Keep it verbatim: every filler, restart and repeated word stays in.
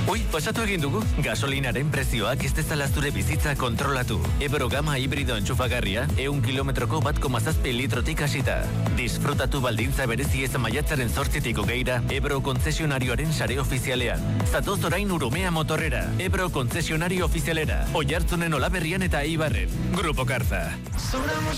Ui, pasatu egin dugu. Gasolinaren prezioak ez dezala zure bizitza kontrolatu. Ebro Gama hibrido entxufagarria, eun kilometroko bat koma zazpi litrotik hasita. Disfrutatu baldintza berezi ez maiatzaren zortzitik hogeira, Ebro konzesionarioaren sare ofizialean. Zatoz orain Urumea motorrera, Ebro konzesionario ofizialera, Oiartzunen Olaberrian eta Eibarren. Grupo Karza.